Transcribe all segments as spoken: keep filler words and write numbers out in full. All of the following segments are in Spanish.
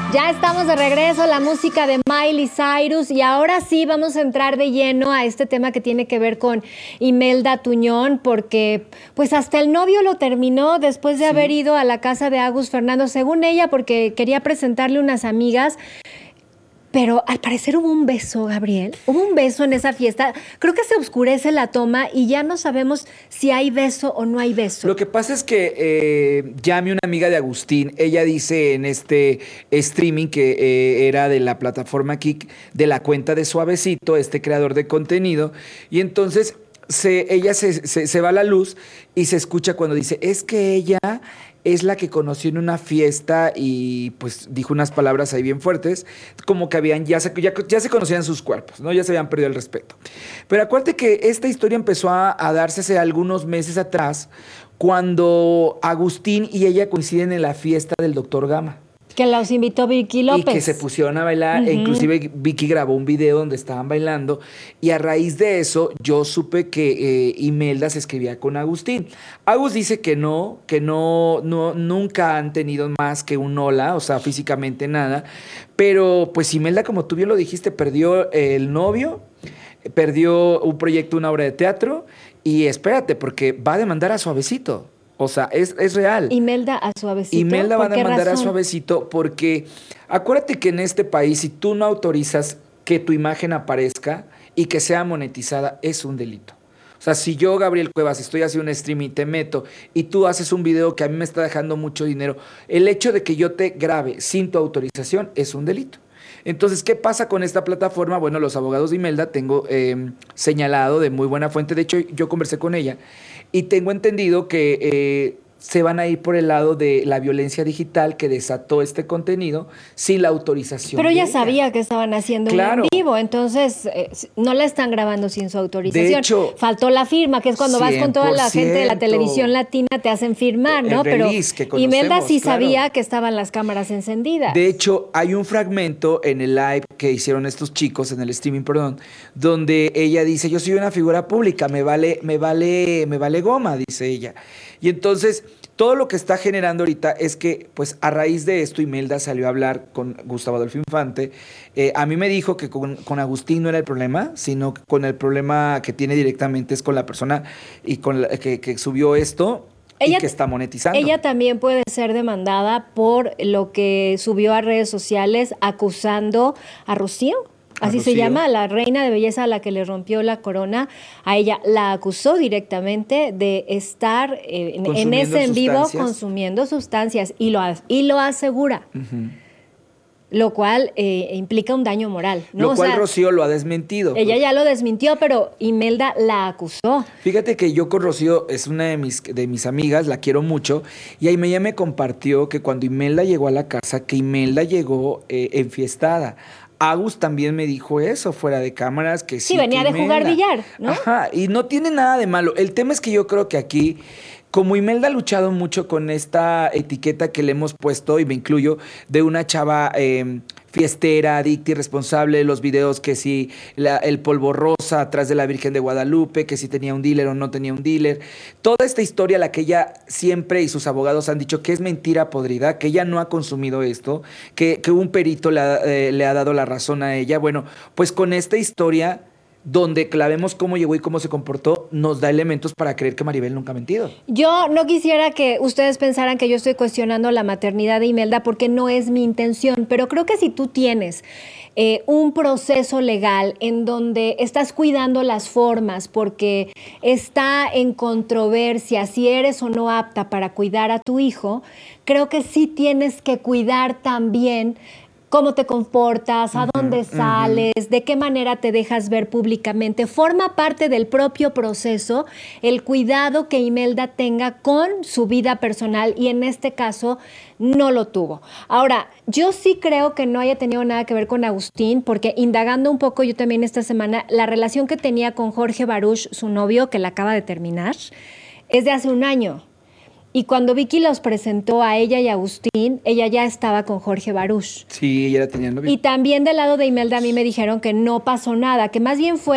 Ya estamos de regreso, la música de Miley Cyrus, y ahora sí vamos a entrar de lleno a este tema que tiene que ver con Imelda Tuñón, porque pues hasta el novio lo terminó después de sí. haber ido a la casa de Agus Fernando, según ella, porque quería presentarle unas amigas. Pero al parecer hubo un beso, Gabriel. Hubo un beso en esa fiesta. Creo que se oscurece la toma y ya no sabemos si hay beso o no hay beso. Lo que pasa es que eh, Yami, una amiga de Agustín, ella dice en este streaming que eh, era de la plataforma Kik, de la cuenta de Suavecito, este creador de contenido, y entonces se, ella se, se, se va a la luz y se escucha cuando dice, es que ella es la que conoció en una fiesta y pues dijo unas palabras ahí bien fuertes, como que habían, ya se, ya, ya se conocían sus cuerpos, ¿no? Ya se habían perdido el respeto. Pero acuérdate que esta historia empezó a, a darse hace algunos meses atrás, cuando Agustín y ella coinciden en la fiesta del doctor Gama. Que los invitó Vicky López. Y que se pusieron a bailar, uh-huh. e inclusive Vicky grabó un video donde estaban bailando, y a raíz de eso yo supe que eh, Imelda se escribía con Agustín. Agus dice que no, que no, no, nunca han tenido más que un hola, o sea, físicamente nada, pero pues Imelda, como tú bien lo dijiste, perdió el novio, perdió un proyecto, una obra de teatro, y espérate, porque va a demandar a Suavecito. O sea, es, es real. Imelda a Suavecito. Imelda va a demandar razón? a Suavecito porque acuérdate que en este país, si tú no autorizas que tu imagen aparezca y que sea monetizada, es un delito. O sea, si yo, Gabriel Cuevas, estoy haciendo un stream y te meto y tú haces un video que a mí me está dejando mucho dinero, el hecho de que yo te grabe sin tu autorización es un delito. Entonces, ¿qué pasa con esta plataforma? Bueno, los abogados de Imelda tengo eh, señalado de muy buena fuente. De hecho, yo conversé con ella y tengo entendido que eh, se van a ir por el lado de la violencia digital que desató este contenido sin la autorización. Pero ella de sabía ella. que estaban haciendo claro. un en vivo, entonces eh, no la están grabando sin su autorización. De hecho, faltó la firma, que es cuando vas con toda la gente de la televisión latina, te hacen firmar, ¿no? El release Pero que Imelda sí claro. sabía que estaban las cámaras encendidas. De hecho, hay un fragmento en el live que hicieron estos chicos, en el streaming, perdón, donde ella dice, yo soy una figura pública, me vale, me vale, me vale goma, dice ella. Y entonces, todo lo que está generando ahorita es que, pues, a raíz de esto, Imelda salió a hablar con Gustavo Adolfo Infante. Eh, a mí me dijo que con, con Agustín no era el problema, sino que con el problema que tiene directamente es con la persona y con la, que, que subió esto. Ella, y que está monetizando. Ella también puede ser demandada por lo que subió a redes sociales acusando a Rocío. Así se llama, la reina de belleza a la que le rompió la corona. A ella la acusó directamente de estar eh, en, en ese en vivo consumiendo sustancias y lo, y lo asegura. Uh-huh. Lo cual eh, implica un daño moral, ¿no? Lo cual o sea, Rocío lo ha desmentido. Ella ya lo desmintió, pero Imelda la acusó. Fíjate que yo con Rocío, es una de mis, de mis amigas, la quiero mucho, y ahí ella me compartió que cuando Imelda llegó a la casa, que Imelda llegó eh, enfiestada. Agus también me dijo eso fuera de cámaras, que sí. Sí, venía de jugar billar, ¿no? Ajá, y no tiene nada de malo. El tema es que yo creo que aquí, como Imelda ha luchado mucho con esta etiqueta que le hemos puesto, y me incluyo, de una chava eh, fiestera, adicta, irresponsable, los videos que si la, el polvo rosa atrás de la Virgen de Guadalupe, que si tenía un dealer o no tenía un dealer, toda esta historia, la que ella siempre y sus abogados han dicho que es mentira podrida, que ella no ha consumido esto, que, que un perito le ha, eh, le ha dado la razón a ella. Bueno, pues con esta historia, donde clavemos cómo llegó y cómo se comportó, nos da elementos para creer que Maribel nunca ha mentido. Yo no quisiera que ustedes pensaran que yo estoy cuestionando la maternidad de Imelda, porque no es mi intención, pero creo que si tú tienes eh, un proceso legal en donde estás cuidando las formas porque está en controversia si eres o no apta para cuidar a tu hijo, creo que sí tienes que cuidar también cómo te comportas, a dónde uh-huh, sales, uh-huh. de qué manera te dejas ver públicamente. Forma parte del propio proceso el cuidado que Imelda tenga con su vida personal, y en este caso no lo tuvo. Ahora, yo sí creo que no haya tenido nada que ver con Agustín, porque indagando un poco yo también esta semana, la relación que tenía con Jorge Baruch, su novio, que la acaba de terminar, es de hace un año. Y cuando Vicky los presentó a ella y a Agustín, ella ya estaba con Jorge Baruch. Sí, ella la tenía novio. Y también del lado de Imelda a mí me dijeron que no pasó nada, que más bien fue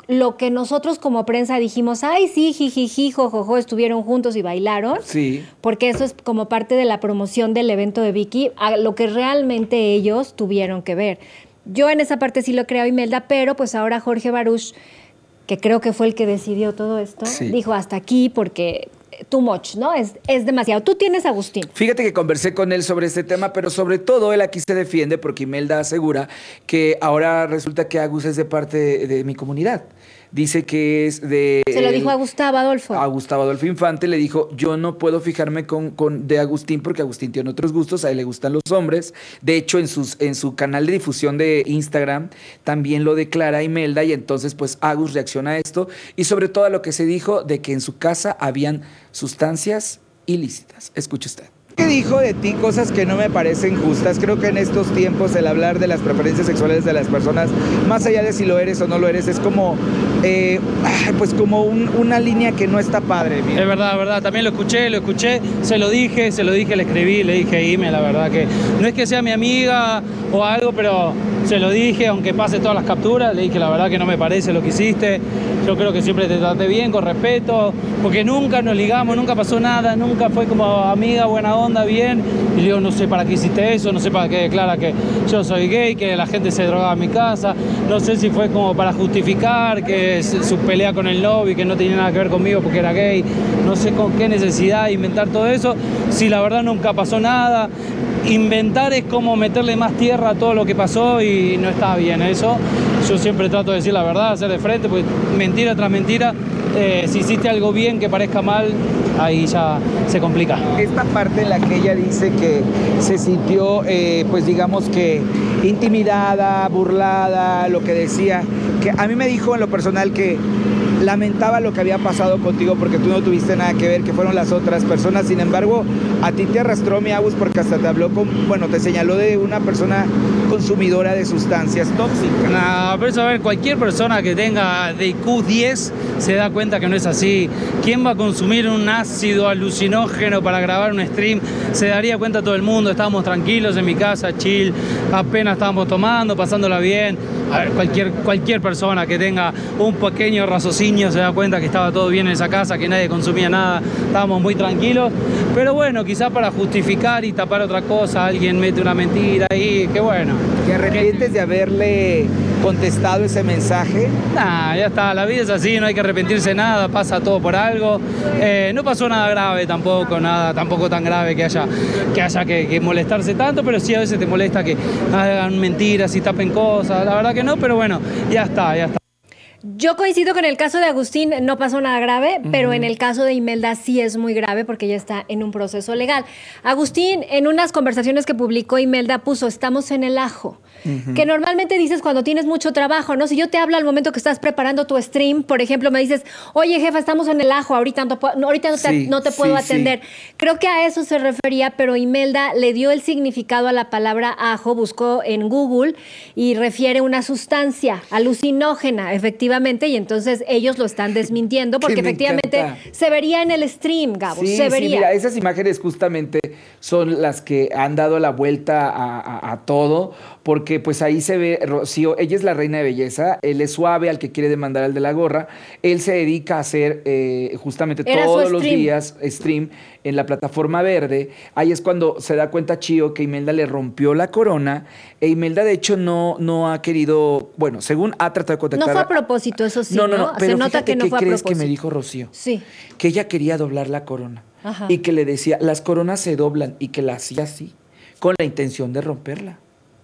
lo que nosotros como prensa dijimos, ay, sí, jijiji, jojojo, estuvieron juntos y bailaron. Sí. Porque eso es como parte de la promoción del evento de Vicky, a lo que realmente ellos tuvieron que ver. Yo en esa parte sí lo creo, Imelda, pero pues ahora Jorge Baruch, que creo que fue el que decidió todo esto, sí, dijo hasta aquí porque too much, ¿no? Es, es demasiado. Tú tienes a Agustín. Fíjate que conversé con él sobre este tema, pero sobre todo él aquí se defiende porque Imelda asegura que ahora resulta que Agus es de parte de, de mi comunidad. Dice que es de... Se lo dijo a Gustavo Adolfo. A Gustavo Adolfo Infante le dijo, yo no puedo fijarme con, con de Agustín porque Agustín tiene otros gustos, a él le gustan los hombres. De hecho, en, sus, en su canal de difusión de Instagram también lo declara Imelda y entonces pues Agus reacciona a esto y sobre todo a lo que se dijo de que en su casa habían sustancias ilícitas. Escuche usted. Que dijo de ti cosas que no me parecen justas. Creo que en estos tiempos el hablar de las preferencias sexuales de las personas, más allá de si lo eres o no lo eres, es como, eh, pues como un, una línea que no está padre. Mira. Es verdad, es verdad. También lo escuché, lo escuché, se lo dije, se lo dije, le escribí, le dije a Ime, la verdad que no es que sea mi amiga o algo, pero se lo dije, aunque pase todas las capturas, le dije la verdad que no me parece lo que hiciste. Yo creo que siempre te traté bien, con respeto, porque nunca nos ligamos, nunca pasó nada, nunca fue como amiga, buena onda, bien. Y le digo, no sé para qué hiciste eso, no sé para qué declara que yo soy gay, que la gente se drogaba en mi casa, no sé si fue como para justificar que su pelea con el novio, que no tenía nada que ver conmigo porque era gay, no sé con qué necesidad inventar todo eso, si la verdad nunca pasó nada. Inventar es como meterle más tierra a todo lo que pasó y no está bien eso. Yo siempre trato de decir la verdad, hacer de frente, porque mentira tras mentira, eh, si hiciste algo bien que parezca mal, ahí ya se complica. Esta parte en la que ella dice que se sintió, eh, pues digamos que intimidada, burlada, lo que decía, que a mí me dijo en lo personal que lamentaba lo que había pasado contigo porque tú no tuviste nada que ver, que fueron las otras personas. Sin embargo, a ti te arrastró mi Agus porque hasta te habló con, bueno, te señaló de una persona consumidora de sustancias tóxicas. No, pero eso, a ver, cualquier persona que tenga de I Q diez se da cuenta que no es así. ¿Quién va a consumir un ácido alucinógeno para grabar un stream? Se daría cuenta todo el mundo. Estábamos tranquilos en mi casa, chill, apenas estábamos tomando, pasándola bien. A ver, cualquier, cualquier persona que tenga un pequeño raciocinio se da cuenta que estaba todo bien en esa casa, que nadie consumía nada, estábamos muy tranquilos. Pero bueno, quizás para justificar y tapar otra cosa, alguien mete una mentira ahí, qué bueno. ¿Te arrepientes de haberle contestado ese mensaje? Nah, ya está, la vida es así, no hay que arrepentirse de nada, pasa todo por algo. Eh, no pasó nada grave tampoco, nada tampoco tan grave que haya que, haya que, que molestarse tanto, pero sí a veces te molesta que hagan mentiras y tapen cosas, la verdad que no, pero bueno, ya está, ya está. Yo coincido con el caso de Agustín, no pasó nada grave, uh-huh. pero en el caso de Imelda sí es muy grave porque ella está en un proceso legal. Agustín, en unas conversaciones que publicó Imelda, puso, estamos en el ajo. Uh-huh. Que normalmente dices cuando tienes mucho trabajo, ¿no? Si yo te hablo al momento que estás preparando tu stream, por ejemplo, me dices, oye, jefa, estamos en el ajo, ahorita no, no, ahorita no te, sí, no te puedo sí, atender. Sí. Creo que a eso se refería, pero Imelda le dio el significado a la palabra ajo, buscó en Google y refiere una sustancia alucinógena, efectivamente, y entonces ellos lo están desmintiendo porque efectivamente encanta. Se vería en el stream, Gabo, sí, se vería. Sí, mira, esas imágenes justamente son las que han dado la vuelta a, a, a todo, porque pues ahí se ve Rocío, ella es la reina de belleza, él es Suave, al que quiere demandar al de la gorra, él se dedica a hacer eh, justamente Era todos los días stream en la plataforma verde. Ahí es cuando se da cuenta Chío que Imelda le rompió la corona, e Imelda de hecho no, no ha querido, bueno, según ha tratado de contactar. No fue a propósito, eso sí, ¿no? No, no, no, pero se nota que no ¿qué fue a crees propósito? Que me dijo Rocío? Sí. Que ella quería doblar la corona. Ajá. Y que le decía, las coronas se doblan, y que la hacía así, con la intención de romperla.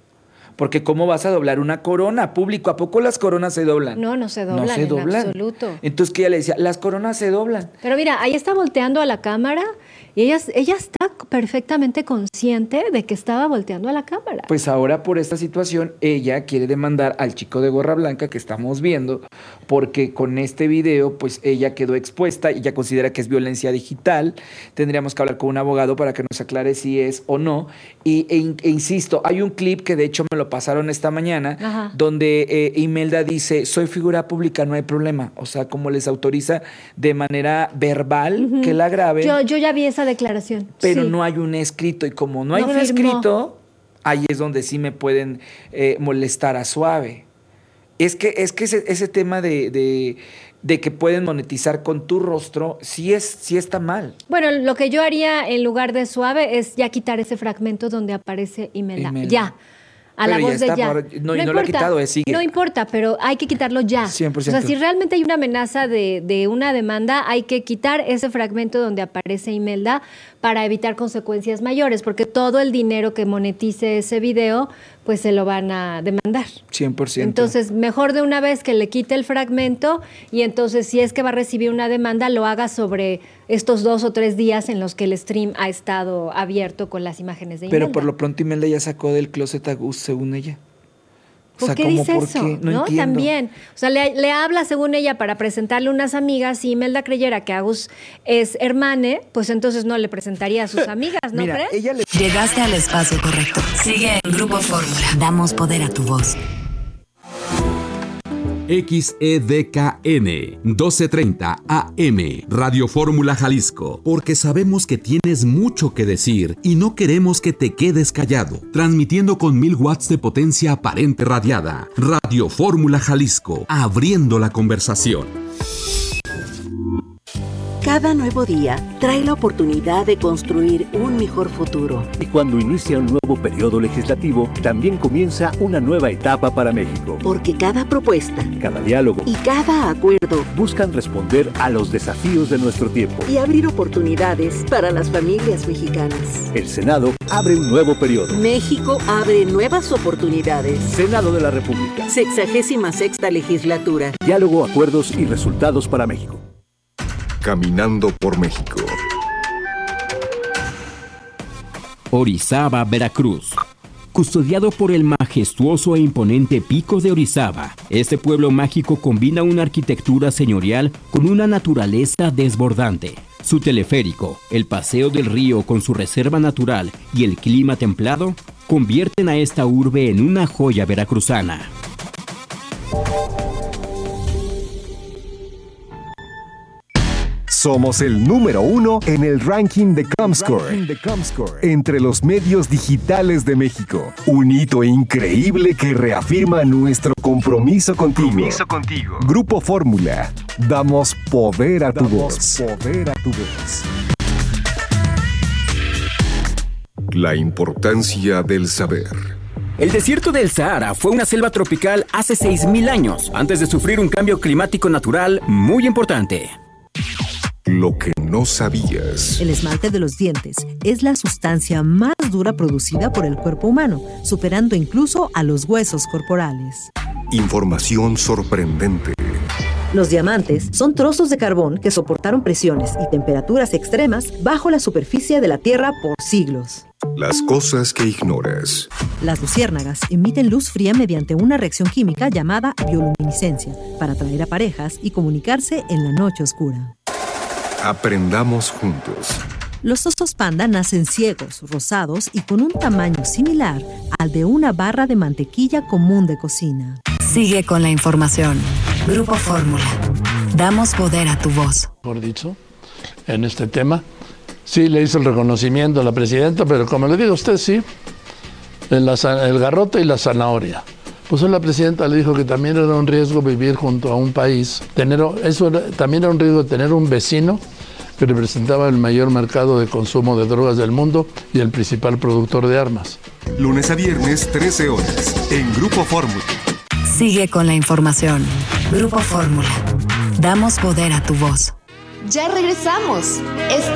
Porque ¿cómo vas a doblar una corona, público? ¿A poco las coronas se doblan? No, no se doblan, no se doblan. En absoluto. Entonces que ella le decía, las coronas se doblan. Pero mira, ahí está volteando a la cámara y ella, ella está perfectamente consciente de que estaba volteando a la cámara. Pues ahora por esta situación ella quiere demandar al chico de gorra blanca que estamos viendo, porque con este video pues ella quedó expuesta y ella considera que es violencia digital. Tendríamos que hablar con un abogado para que nos aclare si es o no. Y, e, e insisto, hay un clip que de hecho me lo pasaron esta mañana, Ajá. donde eh, Imelda dice, soy figura pública, no hay problema. O sea, como les autoriza de manera verbal uh-huh. que la graben. Yo, yo ya vi esa declaración. Pero sí. no hay un escrito. Y como no hay no un firmó. escrito, ahí es donde sí me pueden eh, molestar a Suave. Es que, es que ese, ese tema de, de, de que pueden monetizar con tu rostro, sí, es, sí está mal. Bueno, lo que yo haría en lugar de suave es ya quitar ese fragmento donde aparece Imelda. Imelda. Ya. A Pero la ya voz de está, ya. por- no, y no lo ha quitado, eh, sigue. No importa, pero hay que quitarlo ya. cien por O sea, ciento. si realmente hay una amenaza de, de una demanda, hay que quitar ese fragmento donde aparece Imelda para evitar consecuencias mayores, porque todo el dinero que monetice ese video, pues se lo van a demandar. cien por ciento. Entonces, mejor de una vez que le quite el fragmento y entonces si es que va a recibir una demanda, lo haga sobre estos dos o tres días en los que el stream ha estado abierto con las imágenes de Imelda. Pero por lo pronto Imelda ya sacó del closet a Gus, según ella. O ¿Por sea, qué ¿cómo dice por eso? qué? No ¿No? entiendo. También. O sea, le, le habla, según ella, para presentarle unas amigas. Si Imelda creyera que Agus es hermane, pues entonces no le presentaría a sus amigas, ¿no Mira, crees? ella le... Llegaste al espacio correcto. Sigue en Grupo Fórmula. Damos poder a tu voz. X E D K N doce treinta A M Radio Fórmula Jalisco, porque sabemos que tienes mucho que decir y no queremos que te quedes callado. Transmitiendo con mil watts de potencia aparente radiada. Radio Fórmula Jalisco, abriendo la conversación. Cada nuevo día trae la oportunidad de construir un mejor futuro. Y cuando inicia un nuevo periodo legislativo, también comienza una nueva etapa para México. Porque cada propuesta Cada diálogo y cada acuerdo buscan responder a los desafíos de nuestro tiempo. y abrir oportunidades para las familias mexicanas. El Senado abre un nuevo periodo. México abre nuevas oportunidades. Senado de la República. Sexagésima sexta legislatura. Diálogo, acuerdos y resultados para México. Caminando por México. Orizaba, Veracruz. Custodiado por el majestuoso e imponente Pico de Orizaba, este pueblo mágico combina una arquitectura señorial con una naturaleza desbordante. Su teleférico, el paseo del río con su reserva natural y el clima templado convierten a esta urbe en una joya veracruzana. Somos el número uno en el ranking de Comscore, entre los medios digitales de México. Un hito increíble que reafirma nuestro compromiso contigo. Grupo Fórmula. Damos poder a tu voz. Poder a tu voz. La importancia del saber. El desierto del Sahara fue una selva tropical hace seis mil años, antes de sufrir un cambio climático natural muy importante. Lo que no sabías. El esmalte de los dientes es la sustancia más dura producida por el cuerpo humano, superando incluso a los huesos corporales. Información sorprendente. Los diamantes son trozos de carbón que soportaron presiones y temperaturas extremas bajo la superficie de la Tierra por siglos. Las cosas que ignoras. Las luciérnagas emiten luz fría mediante una reacción química llamada bioluminiscencia para atraer a parejas y comunicarse en la noche oscura. Aprendamos juntos. Los osos panda nacen ciegos, rosados y con un tamaño similar al de una barra de mantequilla común de cocina. Sigue con la información. Grupo Fórmula. Damos poder a tu voz. Por dicho, en este tema, sí le hizo el reconocimiento a la presidenta, pero como le digo a usted, sí, el, el garrote y la zanahoria. Pues la presidenta le dijo que también era un riesgo vivir junto a un país. Tener, eso era, también era un riesgo de tener un vecino que representaba el mayor mercado de consumo de drogas del mundo y el principal productor de armas. Lunes a viernes, trece horas, en Grupo Fórmula. Sigue con la información. Grupo Fórmula. Damos poder a tu voz. Ya regresamos. Esto